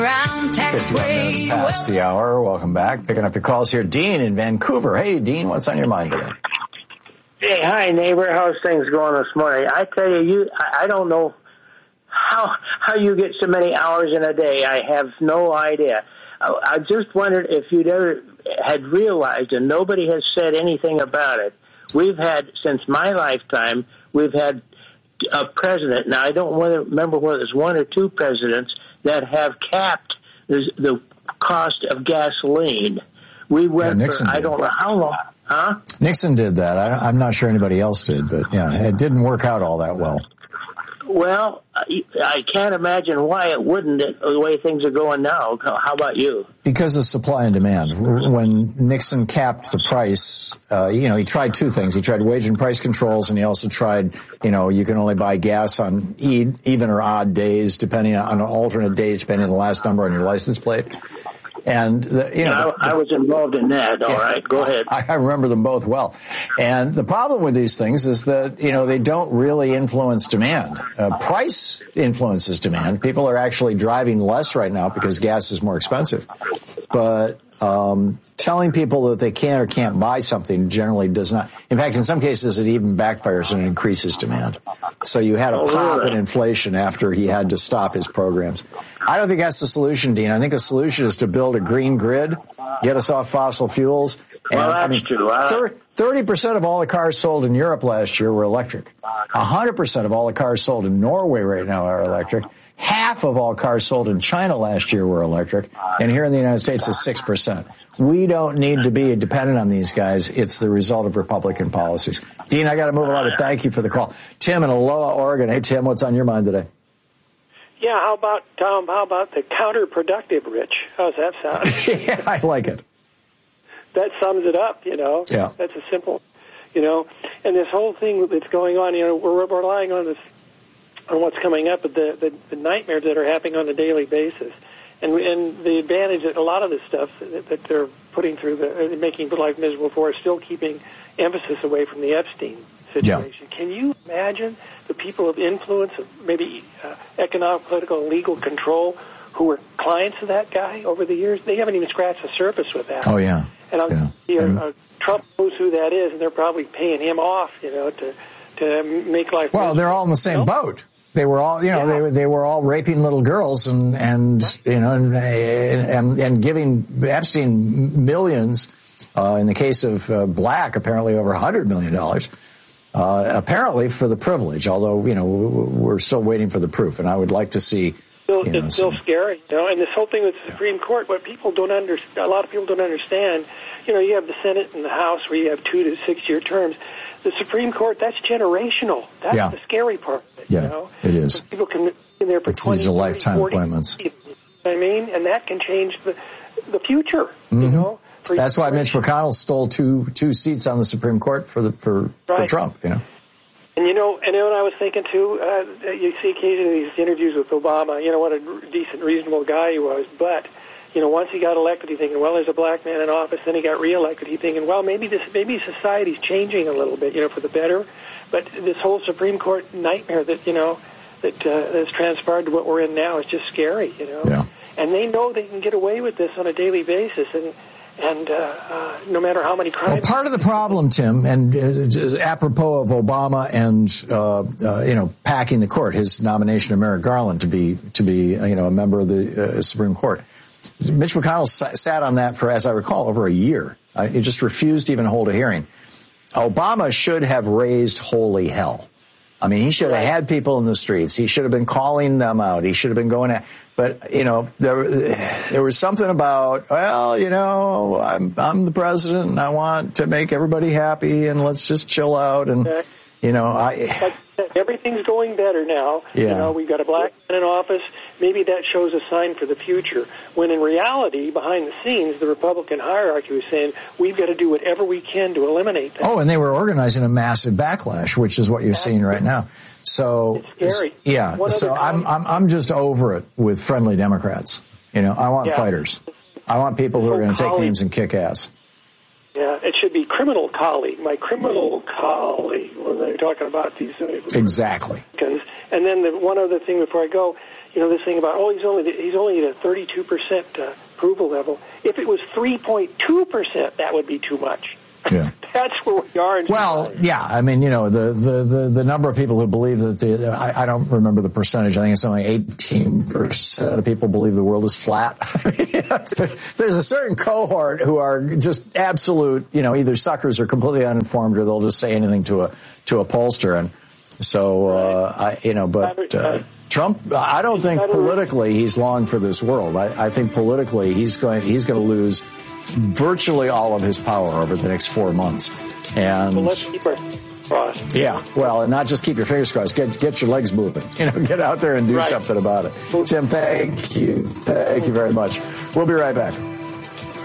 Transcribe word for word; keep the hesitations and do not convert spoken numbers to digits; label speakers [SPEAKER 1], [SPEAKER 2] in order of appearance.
[SPEAKER 1] fifty-one minutes past the hour. Welcome back. Picking up your calls here. Dean in Vancouver. Hey, Dean, what's on your mind today?
[SPEAKER 2] Hey, hi, neighbor. How's things going this morning? I tell you, you, I don't know how how you get so many hours in a day. I have no idea. I, I just wondered if you'd ever had realized, and nobody has said anything about it. We've had, since my lifetime, we've had a president. Now, I don't want to remember whether it's one or two presidents that have capped the, the cost of gasoline. We went
[SPEAKER 1] yeah,
[SPEAKER 2] for, I don't know how long. Huh?
[SPEAKER 1] Nixon did that. I, I'm not sure anybody else did, but yeah, it didn't work out all that well.
[SPEAKER 2] Well, I can't imagine why it wouldn't, the way things are going now. How about you?
[SPEAKER 1] Because of supply and demand. When Nixon capped the price, uh, you know, he tried two things. He tried wage and price controls, and he also tried, you know, you can only buy gas on even or odd days, depending on alternate days, depending on the last number on your license plate. And, the, you know,
[SPEAKER 2] I, I was involved in that. All yeah, right, go ahead.
[SPEAKER 1] I, I remember them both well. And the problem with these things is that, you know, they don't really influence demand. Uh, price influences demand. People are actually driving less right now because gas is more expensive. But um telling people that they can or can't buy something generally does not. In fact, in some cases, it even backfires and increases demand. So you had a
[SPEAKER 2] oh,
[SPEAKER 1] pop
[SPEAKER 2] really?
[SPEAKER 1] in inflation after he had to stop his programs. I don't think that's the solution, Dean. I think the solution is to build a green grid, get us off fossil fuels. And,
[SPEAKER 2] well, that's
[SPEAKER 1] I mean,
[SPEAKER 2] true. Uh,
[SPEAKER 1] thirty percent of all the cars sold in Europe last year were electric. one hundred percent of all the cars sold in Norway right now are electric. Half of all cars sold in China last year were electric. And here in the United States, it's six percent. We don't need to be dependent on these guys. It's the result of Republican policies. Dean, I got to move along, but thank you for the call. Tim in Aloha, Oregon. Hey, Tim, what's on your mind today?
[SPEAKER 3] Yeah, how about, Tom, how about the counterproductive rich? How's that sound?
[SPEAKER 1] Yeah, I like it.
[SPEAKER 3] That sums it up, you know.
[SPEAKER 1] Yeah.
[SPEAKER 3] That's a simple, you know. And this whole thing that's going on, you know, we're relying on this, on what's coming up, but the, the, the nightmares that are happening on a daily basis. And and the advantage that a lot of this stuff that, that they're putting through, the, making life miserable for, is still keeping emphasis away from the Epstein situation. Yeah. Can you imagine the people of influence, of maybe uh, economic, political, and legal control, who were clients of that guy over the years? They haven't even scratched the surface with that.
[SPEAKER 1] Oh, yeah.
[SPEAKER 3] And I'm,
[SPEAKER 1] yeah.
[SPEAKER 3] You know, uh, Trump knows who that is, and they're probably paying him off, you know, to to make life
[SPEAKER 1] well,
[SPEAKER 3] miserable.
[SPEAKER 1] They're all in the same
[SPEAKER 3] you know?
[SPEAKER 1] boat. They were all, you know,
[SPEAKER 3] yeah.
[SPEAKER 1] they were, they were all raping little girls and, and, you know, and, and, and giving Epstein millions, uh, in the case of, uh, Black, apparently over a hundred million dollars, uh, apparently for the privilege, although, you know, we're still waiting for the proof, and I would like to see,
[SPEAKER 3] still,
[SPEAKER 1] you know,
[SPEAKER 3] it's still
[SPEAKER 1] some,
[SPEAKER 3] scary, you know, and this whole thing with the Supreme yeah. Court, what people don't understand, a lot of people don't understand, you know, you have the Senate and the House where you have two to six-year terms. The Supreme Court, that's generational. That's
[SPEAKER 1] yeah.
[SPEAKER 3] the scary part of it,
[SPEAKER 1] yeah,
[SPEAKER 3] you know?
[SPEAKER 1] it is.
[SPEAKER 3] So people can be in there for
[SPEAKER 1] it's,
[SPEAKER 3] twenty,
[SPEAKER 1] these are lifetime
[SPEAKER 3] forty,
[SPEAKER 1] appointments.
[SPEAKER 3] You know what I mean? And that can change the the future,
[SPEAKER 1] mm-hmm.
[SPEAKER 3] you know? For
[SPEAKER 1] That's why Mitch McConnell stole two two seats on the Supreme Court for the for,
[SPEAKER 3] right.
[SPEAKER 1] for Trump, you know?
[SPEAKER 3] And, you know, and then what I was thinking, too, uh, you see occasionally these interviews with Obama, you know, what a decent, reasonable guy he was, but... You know, once he got elected, he thinking, well, there's a black man in office. Then he got reelected. He thinking, well, maybe this, maybe society's changing a little bit, you know, for the better. But this whole Supreme Court nightmare that, you know, that uh, has transpired to what we're in now is just scary, you know.
[SPEAKER 1] Yeah.
[SPEAKER 3] And they know they can get away with this on a daily basis, and and uh, uh, no matter how many crimes.
[SPEAKER 1] Well, part of the problem, Tim, and uh, apropos of Obama and uh, uh, you know, packing the court, his nomination of Merrick Garland to be to be uh, you know, a member of the uh, Supreme Court. Mitch McConnell sat on that for, as I recall, over a year. Uh, he just refused to even hold a hearing. Obama should have raised holy hell. I mean, he should have had people in the streets. He should have been calling them out. He should have been going at, but, you know, there, there was something about, well, you know, I'm, I'm the president and I want to make everybody happy and let's just chill out. And, you know, I,
[SPEAKER 3] but everything's going better now.
[SPEAKER 1] Yeah.
[SPEAKER 3] You know, we've got a black man in office. Maybe that shows a sign for the future, when in reality, behind the scenes, the Republican hierarchy was saying, we've got to do whatever we can to eliminate that.
[SPEAKER 1] Oh, and they were organizing a massive backlash, which is what you're That's seeing right now. So,
[SPEAKER 3] it's scary.
[SPEAKER 1] Yeah,
[SPEAKER 3] One
[SPEAKER 1] so I'm, I'm, I'm just over it with friendly Democrats. You know, I want yeah. fighters. I want people who are going to take names and kick ass.
[SPEAKER 3] Yeah, it should be criminal colleague, my criminal colleague, when they're talking about these. Uh,
[SPEAKER 1] exactly.
[SPEAKER 3] And then the one other thing before I go, you know, this thing about, oh, he's only he's only at a thirty-two percent uh, approval level. If it was three point two percent, that would be too much.
[SPEAKER 1] Yeah.
[SPEAKER 3] That's where we are. In
[SPEAKER 1] well, yeah, I mean, you know, the, the, the, the number of people who believe that the, I, I don't remember the percentage. I think it's something like eighteen percent of people believe the world is flat. There's a certain cohort who are just absolute, you know, either suckers or completely uninformed, or they'll just say anything to a, to a pollster. And so, uh, I, you know, but, uh, Trump, I don't think politically he's long for this world. I, I think politically he's going, he's going to lose virtually all of his power over the next four months. And
[SPEAKER 3] well, let's keep our crossed.
[SPEAKER 1] Yeah, well, and not just keep your fingers crossed. Get get your legs moving. You know, get out there and do
[SPEAKER 3] right.
[SPEAKER 1] something about it. Tim, thank you, thank you very much. We'll be right back.